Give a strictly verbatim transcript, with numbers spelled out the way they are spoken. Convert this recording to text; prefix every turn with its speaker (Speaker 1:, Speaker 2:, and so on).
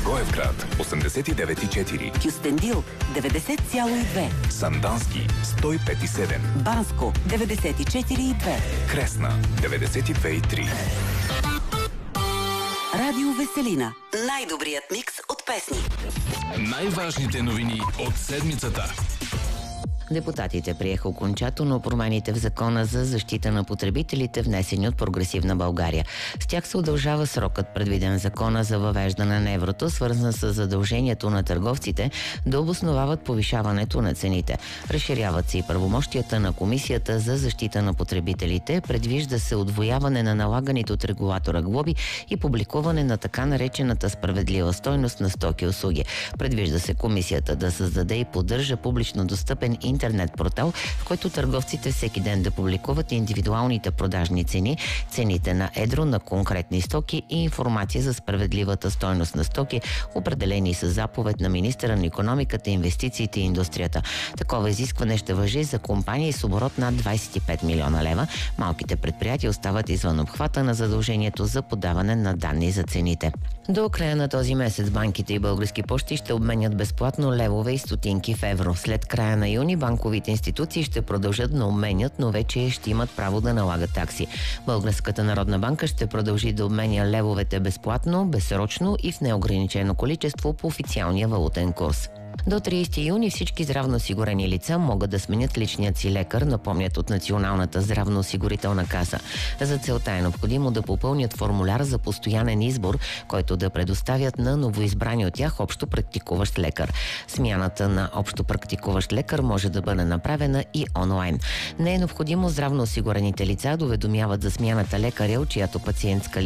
Speaker 1: Благоевград осемдесет и девет и четири,
Speaker 2: Кюстендил деветдесет цяло и две,
Speaker 1: Сандански сто и пет и седем,
Speaker 2: Банско деветдесет и четири и две,
Speaker 1: Кресна деветдесет и две и три.
Speaker 2: Радио Веселина. Най-добрият микс от песни.
Speaker 3: Най-важните новини от седмицата.
Speaker 4: Депутатите приеха окончателно промените в Закона за защита на потребителите, внесени от Прогресивна България. С тях се удължава срокът, предвиден в Закона за въвеждане на еврото, свързан с задължението на търговците да обосновават повишаването на цените. Разширяват се и правомощията на Комисията за защита на потребителите, предвижда се удвояване на налаганите от регулатора глоби и публикуване на така наречената справедлива стойност на стоки и услуги. Предвижда се Комисията да създаде и поддържа публично достъпен интернет портал, в който търговците всеки ден да публикуват индивидуалните продажни цени, цените на едро на конкретни стоки и информация за справедливата стойност на стоки, определени с заповед на министъра на икономиката, инвестициите и индустрията. Такова изискване ще важи за компании с оборот над двадесет и пет милиона лева. Малките предприятия остават извън обхвата на задължението за подаване на данни за цените. До края на този месец банките и Български пощи ще обменят безплатно левове и стотинки в евро. След края на юни банковите институции ще продължат да обменят, но вече ще имат право да налагат такси. Българската народна банка ще продължи да обменя левовете безплатно, безсрочно и в неограничено количество по официалния валутен курс. До тридесети юни всички здравноосигурени лица могат да сменят личният си лекар, напомнят от Националната здравноосигурителна каса. За целта е необходимо да попълнят формуляр за постоянен избор, който да предоставят на новоизбрани от тях общо практикуващ лекар. Смяната на общо практикуващ лекар може да бъде направена и онлайн. Не е необходимо здравноосигурените лица да уведомяват за смяната лекаря, чиято пациентска